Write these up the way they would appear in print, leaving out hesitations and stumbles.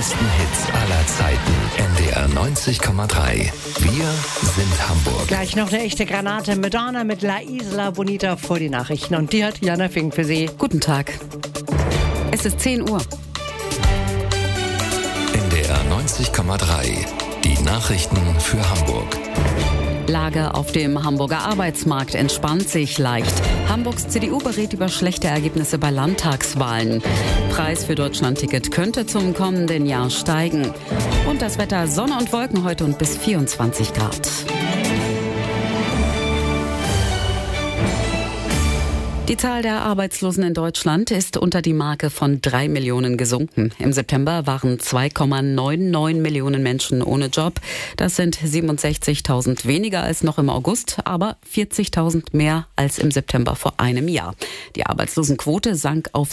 besten Hits aller Zeiten. NDR 90,3. Wir sind Hamburg. Gleich noch eine echte Granate. Madonna mit La Isla Bonita vor die Nachrichten. Und die hat Jana Fink für Sie. Guten Tag. Es ist 10 Uhr. NDR 90,3. Die Nachrichten für Hamburg. Lage auf dem Hamburger Arbeitsmarkt entspannt sich leicht. Hamburgs CDU berät über schlechte Ergebnisse bei Landtagswahlen. Preis für Deutschlandticket könnte zum kommenden Jahr steigen. Und das Wetter: Sonne und Wolken heute und bis 24 Grad. Die Zahl der Arbeitslosen in Deutschland ist unter die Marke von 3 Millionen gesunken. Im September waren 2,99 Millionen Menschen ohne Job. Das sind 67.000 weniger als noch im August, aber 40.000 mehr als im September vor einem Jahr. Die Arbeitslosenquote sank auf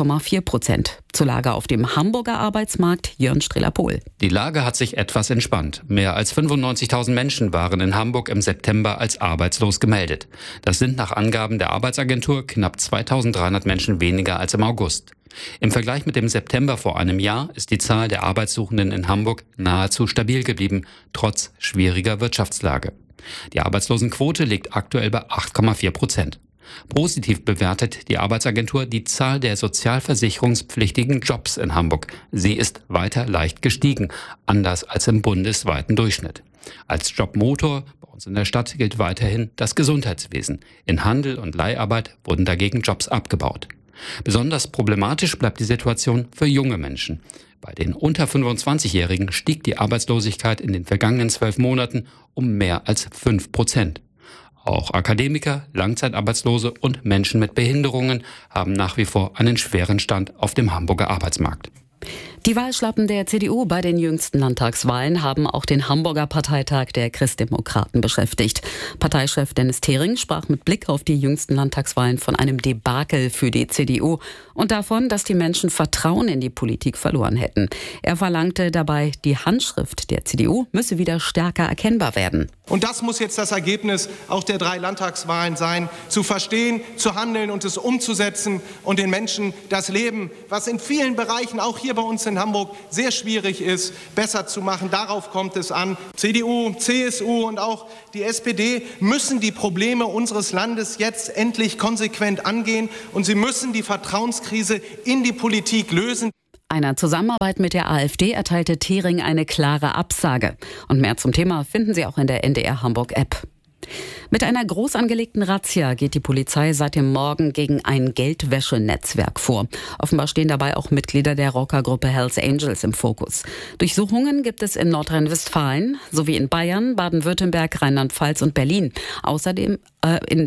6,4%. Zur Lage auf dem Hamburger Arbeitsmarkt, Jörn Strehler-Pohl. Die Lage hat sich etwas entspannt. Mehr als 95.000 Menschen waren in Hamburg im September als arbeitslos gemeldet. Das sind nach Angaben der Arbeitsagentur knapp 2.300 Menschen weniger als im August. Im Vergleich mit dem September vor einem Jahr ist die Zahl der Arbeitssuchenden in Hamburg nahezu stabil geblieben, trotz schwieriger Wirtschaftslage. Die Arbeitslosenquote liegt aktuell bei 8,4%. Positiv bewertet die Arbeitsagentur die Zahl der sozialversicherungspflichtigen Jobs in Hamburg. Sie ist weiter leicht gestiegen, anders als im bundesweiten Durchschnitt. Als Jobmotor bei uns in der Stadt gilt weiterhin das Gesundheitswesen. In Handel und Leiharbeit wurden dagegen Jobs abgebaut. Besonders problematisch bleibt die Situation für junge Menschen. Bei den unter 25-Jährigen stieg die Arbeitslosigkeit in den vergangenen 12 Monaten um mehr als 5%. Auch Akademiker, Langzeitarbeitslose und Menschen mit Behinderungen haben nach wie vor einen schweren Stand auf dem Hamburger Arbeitsmarkt. Die Wahlschlappen der CDU bei den jüngsten Landtagswahlen haben auch den Hamburger Parteitag der Christdemokraten beschäftigt. Parteichef Dennis Thering sprach mit Blick auf die jüngsten Landtagswahlen von einem Debakel für die CDU und davon, dass die Menschen Vertrauen in die Politik verloren hätten. Er verlangte dabei, die Handschrift der CDU müsse wieder stärker erkennbar werden. Und das muss jetzt das Ergebnis auch der 3 Landtagswahlen sein, zu verstehen, zu handeln und es umzusetzen und den Menschen das Leben, was in vielen Bereichen auch hier bei uns in Hamburg sehr schwierig ist, besser zu machen. Darauf kommt es an. CDU, CSU und auch die SPD müssen die Probleme unseres Landes jetzt endlich konsequent angehen und sie müssen die Vertrauenskrise in die Politik lösen. Einer Zusammenarbeit mit der AfD erteilte Thering eine klare Absage. Und mehr zum Thema finden Sie auch in der NDR Hamburg App. Mit einer groß angelegten Razzia geht die Polizei seit dem Morgen gegen ein Geldwäschenetzwerk vor. Offenbar stehen dabei auch Mitglieder der Rockergruppe Hells Angels im Fokus. Durchsuchungen gibt es in Nordrhein-Westfalen sowie in Bayern, Baden-Württemberg, Rheinland-Pfalz und Berlin. Außerdem in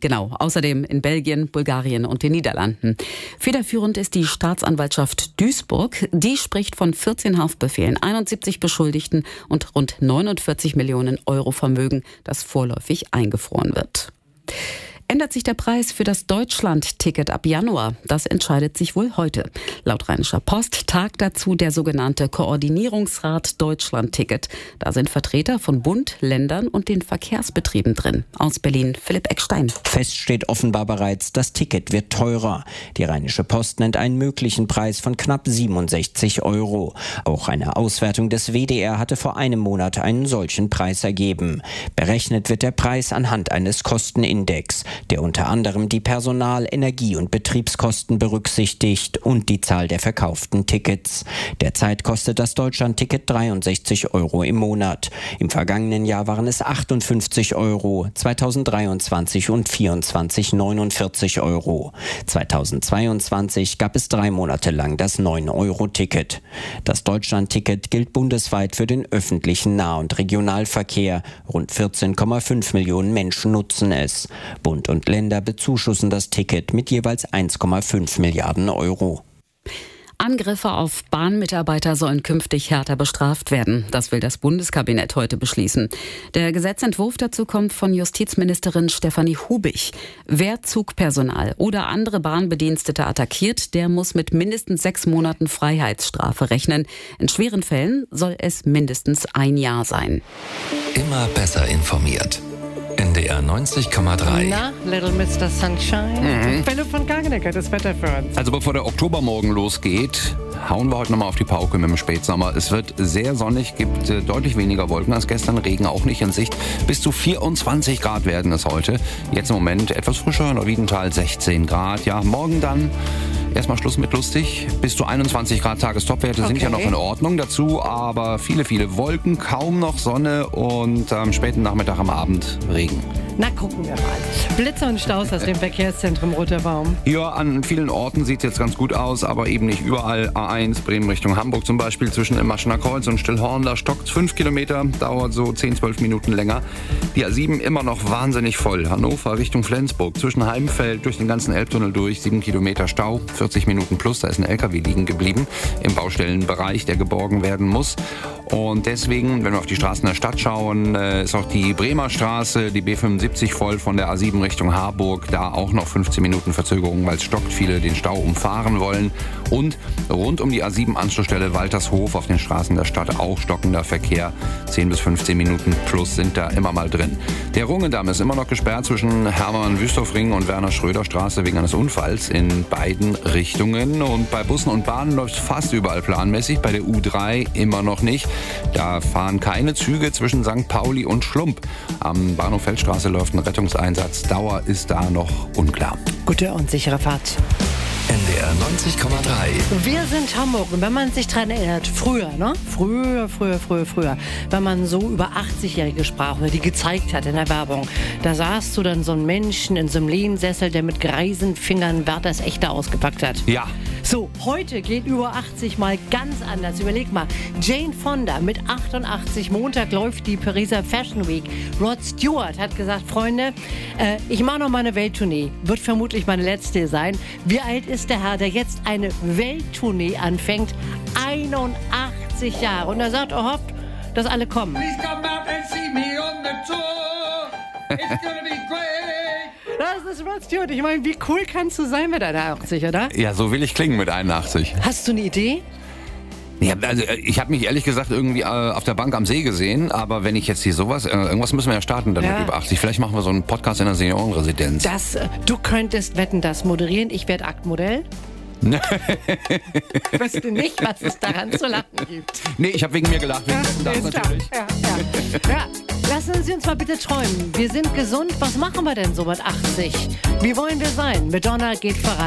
Belgien, Bulgarien und den Niederlanden. Federführend ist die Staatsanwaltschaft Duisburg. Die spricht von 14 Haftbefehlen, 71 Beschuldigten und rund 49 Millionen Euro Vermögen, das vorläufig eingefroren wird. Ändert sich der Preis für das Deutschland-Ticket ab Januar? Das entscheidet sich wohl heute. Laut Rheinischer Post tagt dazu der sogenannte Koordinierungsrat Deutschland-Ticket. Da sind Vertreter von Bund, Ländern und den Verkehrsbetrieben drin. Aus Berlin Philipp Eckstein. Fest steht offenbar bereits, das Ticket wird teurer. Die Rheinische Post nennt einen möglichen Preis von knapp 67 Euro. Auch eine Auswertung des WDR hatte vor einem Monat einen solchen Preis ergeben. Berechnet wird der Preis anhand eines Kostenindex, der unter anderem die Personal-, Energie- und Betriebskosten berücksichtigt und die Zahl der verkauften Tickets. Derzeit kostet das Deutschland-Ticket 63 Euro im Monat. Im vergangenen Jahr waren es 58 Euro, 2023 und 2024 49 Euro. 2022 gab es 3 Monate lang das 9-Euro-Ticket. Das Deutschland-Ticket gilt bundesweit für den öffentlichen Nah- und Regionalverkehr. Rund 14,5 Millionen Menschen nutzen es. Bund und Länder bezuschussen das Ticket mit jeweils 1,5 Milliarden Euro. Angriffe auf Bahnmitarbeiter sollen künftig härter bestraft werden. Das will das Bundeskabinett heute beschließen. Der Gesetzentwurf dazu kommt von Justizministerin Stefanie Hubig. Wer Zugpersonal oder andere Bahnbedienstete attackiert, der muss mit mindestens 6 Monaten Freiheitsstrafe rechnen. In schweren Fällen soll es mindestens 1 Jahr sein. Immer besser informiert. NDR 90,3. Na, Little Mr. Sunshine. Philipp von Kagnecker, das Wetter für uns. Also bevor der Oktobermorgen losgeht, hauen wir heute nochmal auf die Pauke mit dem Spätsommer. Es wird sehr sonnig, gibt deutlich weniger Wolken als gestern, Regen auch nicht in Sicht. Bis zu 24 Grad werden es heute. Jetzt im Moment etwas frischer, in der Wiedental 16 Grad. Ja, morgen dann erstmal Schluss mit lustig. Bis zu 21 Grad Tagestopwerte sind ja noch in Ordnung. Dazu aber viele Wolken, kaum noch Sonne und am späten Nachmittag, am Abend Regen. Na, gucken wir mal. Blitze und Staus aus dem Verkehrszentrum Roter Baum. Ja, an vielen Orten sieht es jetzt ganz gut aus, aber eben nicht überall. A1 Bremen Richtung Hamburg zum Beispiel zwischen Maschener Kreuz und Stillhorn, da stockt 5 Kilometer, dauert so 10-12 Minuten länger. Die A7 immer noch wahnsinnig voll. Hannover Richtung Flensburg zwischen Heimfeld durch den ganzen Elbtunnel durch, 7 Kilometer Stau, 40 Minuten plus, da ist ein LKW liegen geblieben im Baustellenbereich, der geborgen werden muss. Und deswegen, wenn wir auf die Straßen der Stadt schauen, ist auch die Bremer Straße, die B75 voll von der A7 Richtung Harburg. Da auch noch 15 Minuten Verzögerung, weil es stockt, viele den Stau umfahren wollen. Und rund um die A7 Anschlussstelle Waltershof auf den Straßen der Stadt auch stockender Verkehr. 10 bis 15 Minuten plus sind da immer mal drin. Der Rungendamm ist immer noch gesperrt zwischen Hermann-Wüsthoff-Ring und Werner-Schröder-Straße wegen eines Unfalls in beiden Richtungen. Und bei Bussen und Bahnen läuft fast überall planmäßig, bei der U3 immer noch nicht. Da fahren keine Züge zwischen St. Pauli und Schlump. Am Bahnhof Feldstraße läuft ein Rettungseinsatz. Dauer ist da noch unklar. Gute und sichere Fahrt. NDR 90,3. Wir sind Hamburg und wenn man sich daran erinnert, früher, Früher, wenn man so über 80-Jährige sprach oder die gezeigt hat in der Werbung, da sahst du dann so einen Menschen in so einem Lehnsessel, der mit greisen Fingern Werthers Echte ausgepackt hat. Ja. So, heute geht über 80 mal ganz anders. Überleg mal, Jane Fonda mit 88, Montag läuft die Pariser Fashion Week. Rod Stewart hat gesagt, Freunde, ich mache noch mal eine Welttournee. Wird vermutlich meine letzte sein. Wie alt ist der Herr, der jetzt eine Welttournee anfängt? 81 Jahre. Und er sagt, er hofft, dass alle kommen. Please come out and see me on the tour. It's gonna be great. Das ist Rod Stewart. Ich meine, wie cool kannst du sein mit 81, oder? Ja, so will ich klingen mit 81. Hast du eine Idee? Ja, also ich habe mich ehrlich gesagt irgendwie auf der Bank am See gesehen, aber wenn ich jetzt hier sowas, irgendwas müssen wir ja starten dann mit über 80. Vielleicht machen wir so einen Podcast in der Seniorenresidenz. Du könntest Wetten, das moderieren. Ich werde Aktmodell. Ich wüsste nicht, was es daran zu lachen gibt. Nee, ich habe wegen mir gelacht. Das natürlich. Ja. Lassen Sie uns mal bitte träumen. Wir sind gesund. Was machen wir denn so mit 80? Wie wollen wir sein? Madonna geht voran.